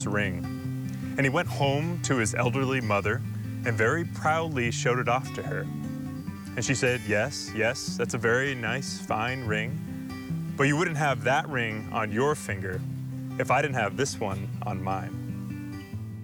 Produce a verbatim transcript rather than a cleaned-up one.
ring. And he went home to his elderly mother and very proudly showed it off to her. And she said, yes, yes, that's a very nice, fine ring, but you wouldn't have that ring on your finger if I didn't have this one on mine.